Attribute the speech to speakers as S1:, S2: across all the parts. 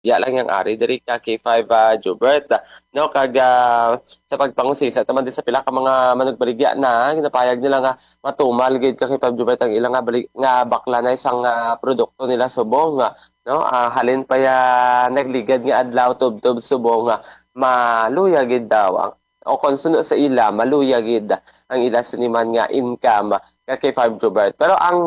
S1: Ya lang yang ari diri ka K5 Jubert no kag sa pagpangusisa taman din sa pila ka mga manugbaligya na ginapayag nila nga matumal gid ka K5 Jubert ang ilang nga bakla na isang produkto nila subong no halin pa ya nagligad nga adlaw tubtob subong maluya gid daw o konsuno sa ila maluya gid ang ila siniman nga income ka K5 Jubert pero ang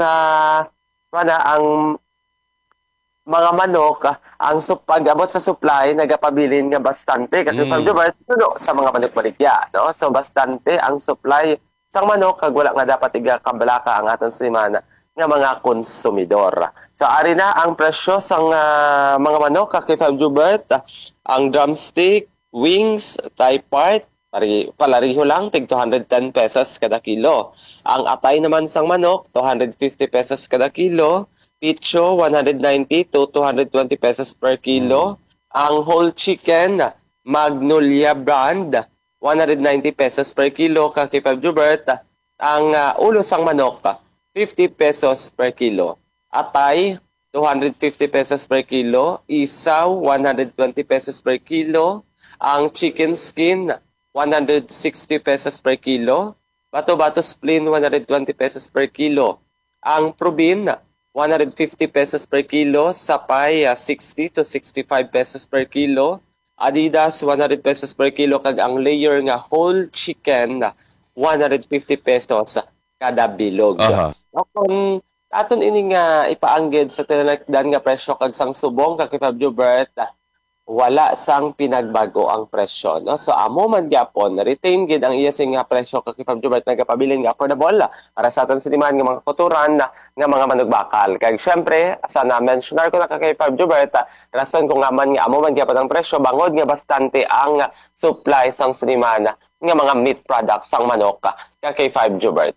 S1: ang mga manok, ang pag-abot sa supply, nagapabilin nga bastante. Kasi from Dubai, tulo sa mga manok baligya. No? So, bastante ang supply sa manok, kag wala nga dapat kabalaka ang aton simana nga mga konsumidor. So, ari na ang presyo sa mga manok, kay Fab Jubert, ang drumstick, wings, thigh part, palariho lang, tig 210 pesos kada kilo. Ang atay naman sang manok, 250 pesos kada kilo. Picho, 190 to 220 pesos per kilo. Ang whole chicken, Magnolia brand, 190 pesos per kilo. Kakipab Jubert, ang ulo sang manok, 50 pesos per kilo. Atay, 250 pesos per kilo. Isaw, 120 pesos per kilo. Ang chicken skin, 160 pesos per kilo. Bato-bato spleen, 120 pesos per kilo. Ang probin, 150 pesos per kilo, Sapay 60 to 65 pesos per kilo, Adidas 100 pesos per kilo kag ang layer nga whole chicken 150 pesos kada bilog. Kung aton ini nga ipaanggid sa tinalagdan nga presyo kag sang subong kag Fab Jubert, wala sang pinagbago ang presyo no so amo man gyapon retain gid ang iya sing presyo kag Fab Jubert nagapabilin nga affordable para sa aton siniman nga mga kuturan nga mga manugbakal kag syempre sa na mentionar ko na kay Fab Jubert rason kung man nga amo man gyapon ang presyo bangod nga bastante ang supply sang siniman nga mga meat products sang manok kay Fab Jubert.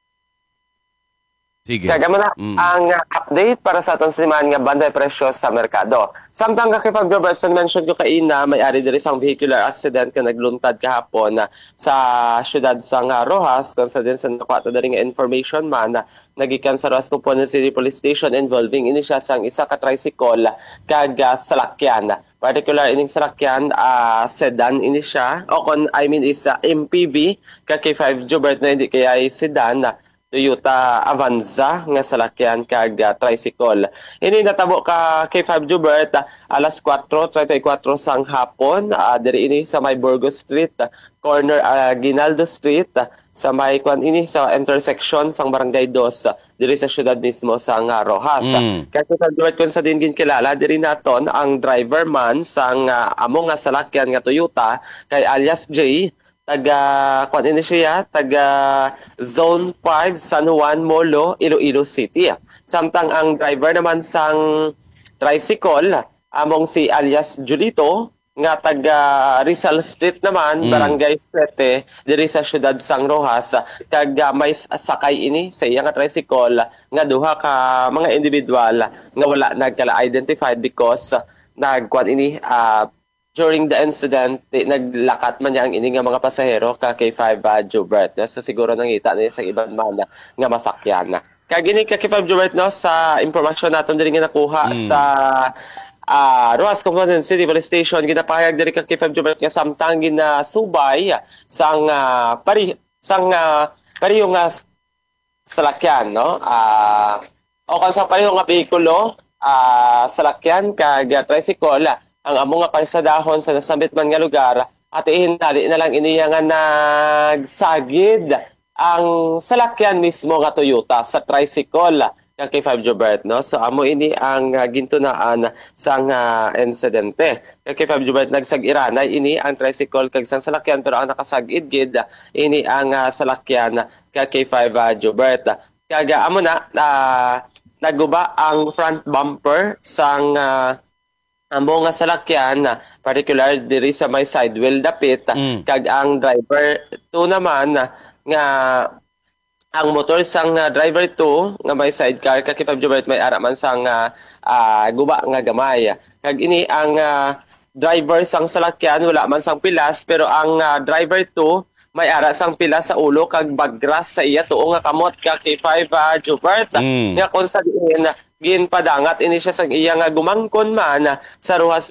S2: Sige.
S1: Kaya mo na ang update para sa atong siliman nga banday presyo sa merkado. Samtang kay Fab Robertson mention ko kaina may-ari diri sang vehicular accident nga nagluntad kahapon sa syudad sang Rojas kung sa din sa nakuha diri nga information man nagikan sa Rojas Component City Police Station involving ini siya sang isa ka tricycle kag salakyan. Particular ining salakyan sedan ini siya o kon I mean is MPV kay 5 Jubert na hindi kaya sedan Toyota Avanza nga salakyan kag tricycle. Ini natabo ka kay 5 Jubert alas 4:34 sang hapon diri ini sa may Burgos Street corner Ginaldo Street sa may kwan ini sa intersection sang Barangay 2 diri sa syudad mismo sang Rojas. Kaya sa Jubert kun sa din kilala diri naton ang driver man sang amo nga salakyan nga Toyota kay alias J taga ini siya taga Zone 5 San Juan Molo Iloilo City. Samtang ang driver naman sang tricycle among si alias Julito nga taga Rizal Street naman Barangay 7 diri sa syudad sang Rojas kag may sakay ini sa iya nga tricycle nga duha ka mga individual nga wala nagkala identified because nagkuan ini during the incident, naglakat man niya ang ini nga mga pasahero kay 5 Jubert. So siguro nangita niya sa ibang mga nga masakyan. Kaya gini kay 5 Jubert no, sa impormasyon natin din nga nakuha sa Rojas Component City Police Station, ginapahayag diri kay 5 Jubert nga samtang ginasubay sang pareho nga salakyan, no? O kung sa pareho nga behikulo, salakyan kag tricycle, ang amo nga paisadahon sa nasambit man nga lugar at ihinali na lang iniya nga nagsagid ang salakyan mismo nga Toyota sa tricycle kay 5 Jubert no so amo ini ang gintunaan sang insidente kay 5 Jubert nagsagiranay ini ang tricycle kag sang salakyan pero ang nakasagid gid ini ang salakyan kay 5 Jubert kag amo na naguba ang front bumper sang amo nga salakyan particular diri sa may side wheel dapit kag ang driver to naman nga ang motor sang driver to nga may sidecar kag Fab Jubert may ara man sang guba nga gamay kag ini ang driver sang salakyan wala man sang pilas pero ang driver to may ara sang pilas sa ulo kag bagras sa iya tuo nga kamot kag 5 Jubert nga kung sa diin ginpadangat ini siya sa iya nga gumangkon man sa ruhas